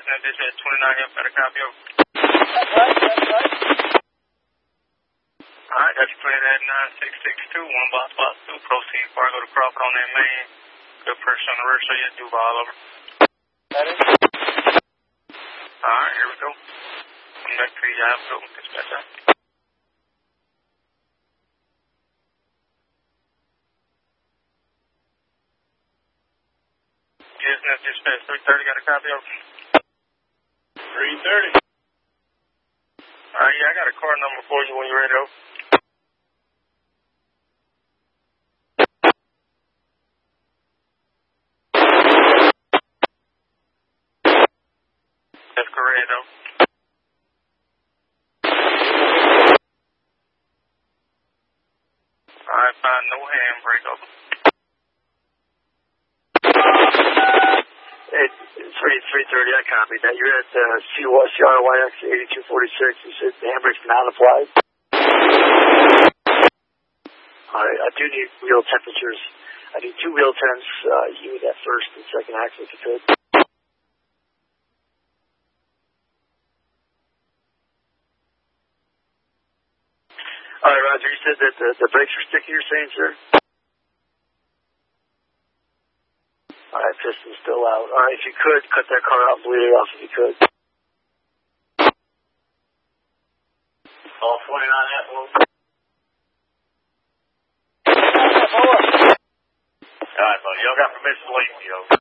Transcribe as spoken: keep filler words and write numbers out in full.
Houston, this is twenty-nine F, got a copy of. That's right, that's right. Alright, got you cleared at nine six six two, one box box two, proceed before I go to Crawford on that main. Good person on the road, so you Duval over. That is. Alright, here we go. I'm back to you, I'll go with dispatch out. Houston, dispatch three thirty, got a copy of. three thirty. Alright, yeah, I got a car number for you when you're ready to open. That's correct, though. Alright, fine, no handbrake over. Hey, three three thirty, I copied that. You're at uh, C R Y X eighty-two forty-six. You said the handbrake's not applied. All right, I do need wheel temperatures. I need two wheel temps. Uh, you need that first and second axle if you could. All right, Roger, you said that the, the brakes are sticky, you're saying, sir? All right, piston's still out. All right, if you could, cut that car out and bleed it off if you could. All twenty-nine F. All All right, buddy. Y'all got permission to leave, yo.